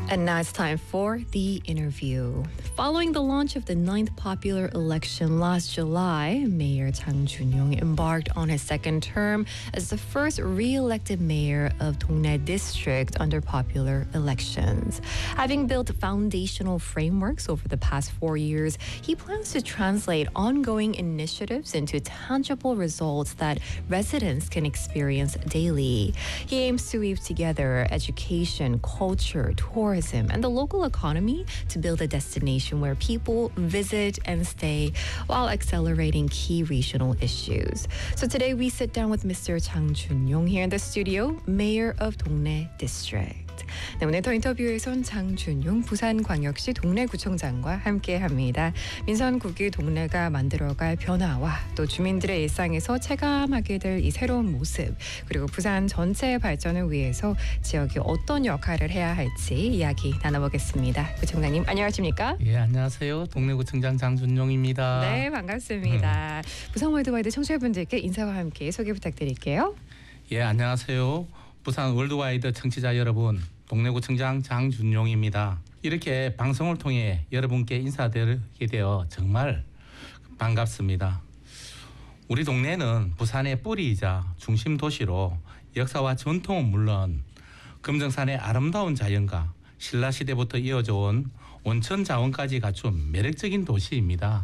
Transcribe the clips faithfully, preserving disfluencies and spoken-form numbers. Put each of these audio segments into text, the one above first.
And now it's time for the interview. Following the launch of the ninth popular election last July, Mayor Chang Jun-yong embarked on his second term as the first re-elected mayor of Dongnae District under popular elections. Having built foundational frameworks over the past four years, he plans to translate ongoing initiatives into tangible results that residents can experience daily. He aims to weave together education, culture, tourism, and the local economy to build a destination where people visit and stay while accelerating key regional issues. So today we sit down with Mister Chang Jun-yong here in the studio, Mayor of Dongnae District. 네, 오늘 더 인터뷰에선 장준용 부산광역시 동래구청장과 함께합니다. 민선국이 동래가 만들어갈 변화와 또 주민들의 일상에서 체감하게 될 이 새로운 모습, 그리고 부산 전체의 발전을 위해서 지역이 어떤 역할을 해야 할지 이야기 나눠보겠습니다. 구청장님 안녕하십니까? 예, 안녕하세요. 동래구청장 장준용입니다. 네, 반갑습니다. 음. 부산 월드와이드 청취자분들께 인사와 함께 소개 부탁드릴게요. 예, 안녕하세요. 부산 월드와이드 청취자 여러분, 동래구청장 장준용입니다. 이렇게 방송을 통해 여러분께 인사드리게 되어 정말 반갑습니다. 우리 동네는 부산의 뿌리이자 중심 도시로 역사와 전통은 물론 금정산의 아름다운 자연과 신라시대부터 이어져 온 온천 자원까지 갖춘 매력적인 도시입니다.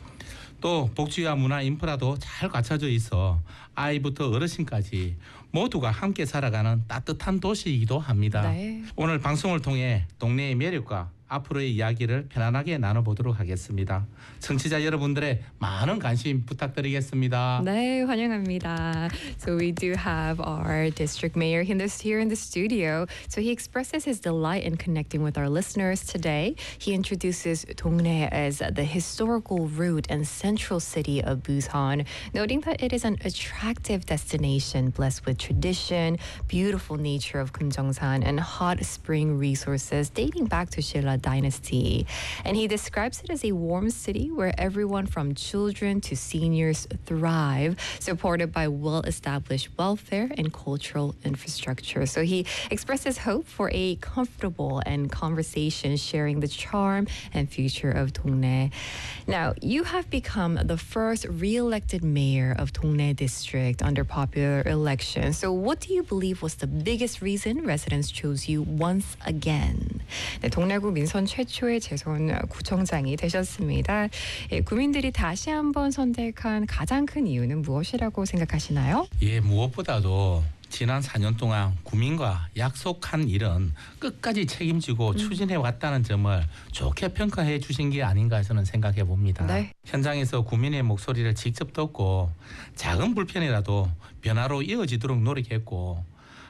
또 복지와 문화 인프라도 잘 갖춰져 있어 아이부터 어르신까지 모두가 함께 살아가는 따뜻한 도시이기도 합니다. 네. 오늘 방송을 통해 동네의 매력과 앞으로의 이야기를 편안하게 나눠보도록 하겠습니다. 청취자 여러분들의 많은 관심 부탁드리겠습니다. 네, 환영합니다. So we do have our district mayor in this, here in the studio. So he expresses his delight in connecting with our listeners today. He introduces Dongnae as the historical root and central city of Busan, noting that it is an attractive destination blessed with tradition, beautiful nature of Kumjeongsan, and hot spring resources dating back to Shilla dynasty. And he describes it as a warm city where everyone from children to seniors thrive, supported by well-established welfare and cultural infrastructure. So he expresses hope for a comfortable and conversation sharing the charm and future of Dongnae. Now, you have become the first re-elected mayor of Dongnae District under popular election. So what do you believe was the biggest reason residents chose you once again? 네, 동래구 민선 최초의 재선 구청장이 되셨습니다. 예, 구민들이 다시 한번 선택한 가장 큰 이유는 무엇이라고 생각하시나요? 예, 무엇보다도 지난 사 년 동안 구민과 약속한 일은 끝까지 책임지고 음. 추진해 왔다는 점을 좋게 평가해 주신 게 아닌가 저는 생각해 봅니다. 네. 현장에서 구민의 목소리를 직접 듣고 작은 불편이라도 변화로 이어지도록 노력했고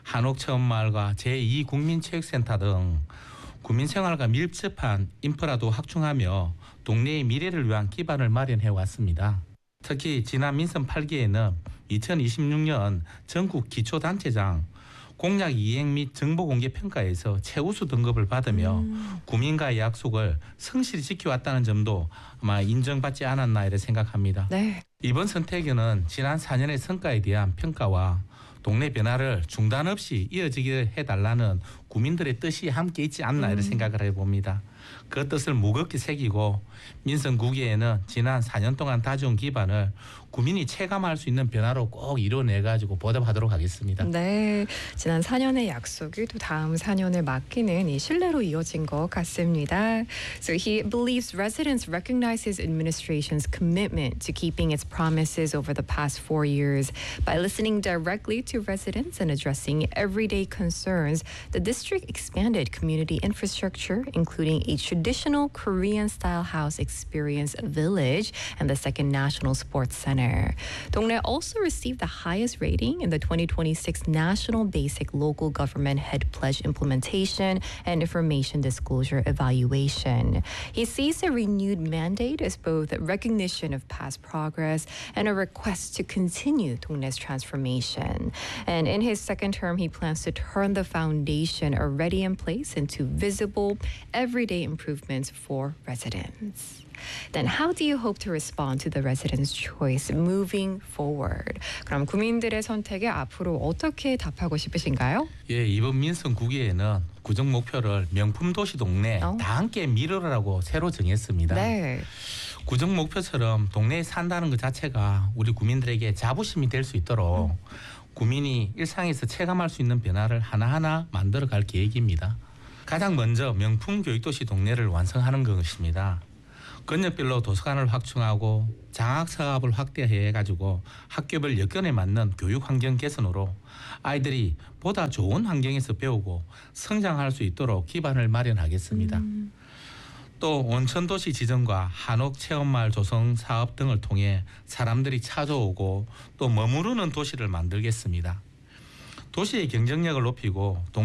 한옥체험마을과 제이 국민체육센터 등 구민생활과 밀접한 인프라도 확충하며 동네의 미래를 위한 기반을 마련해 왔습니다. 특히 지난 민선 팔 기에는 이천이십육 년 전국 기초단체장 공약 이행 및 정보공개 평가에서 최우수 등급을 받으며 음. 구민과의 약속을 성실히 지켜왔다는 점도 아마 인정받지 않았나 이렇게 생각합니다. 네. 이번 선택에는 지난 사 년의 성과에 대한 평가와 동네 변화를 중단 없이 이어지게 해달라는 구민들의 뜻이 함께 있지 않나 음. 이런 생각을 해봅니다. 그 뜻을 무겁게 새기고 민선 구 기에는 지난 사 년 동안 다져온 기반을 구민이 체감할 수 있는 변화로 꼭 이뤄내가지고 보답하도록 하겠습니다. 네, 지난 사 년의 약속이 또 다음 사 년을 맡기는 이 신뢰로 이어진 것 같습니다. So he believes residents recognize his administration's commitment to keeping its promises over the past four years. By listening directly to residents and addressing everyday concerns, the district expanded community infrastructure, including a traditional Korean-style house experience village and the second National Sports Center. Dongnae also received the highest rating in the twenty twenty-six National Basic Local Government Head Pledge Implementation and Information Disclosure Evaluation. He sees a renewed mandate as both a recognition of past progress and a request to continue Dongnae's transformation. And in his second term, he plans to turn the foundation legislation already in place into visible, everyday improvements for residents. Then how do you hope to respond to the residents' choice moving forward? 그럼 국민들의 선택에 앞으로 어떻게 답하고 싶으신가요? 예, 이번 민선 국회에는 구정 목표를 명품 도시 동네 어. 다 함께 미루라고 새로 정했습니다. 네. 구정 목표처럼 동네에 산다는 것 자체가 우리 국민들에게 자부심이 될 수 있도록 음. 국민이 일상에서 체감할 수 있는 변화를 하나하나 만들어갈 계획입니다. 가장 먼저 명품 교육도시 동네를 완성하는 것입니다. 권역별로 도서관을 확충하고 장학사업을 확대해가지고 학교별 여건에 맞는 교육 환경 개선으로 아이들이 보다 좋은 환경에서 배우고 성장할 수 있도록 기반을 마련하겠습니다. 음. 또 온천도시 지정과 한옥체험마을 조성 사업 등을 통해 사람들이 찾아오고 또 머무르는 도시를 만들겠습니다. 도시의 경쟁력을 높이고 동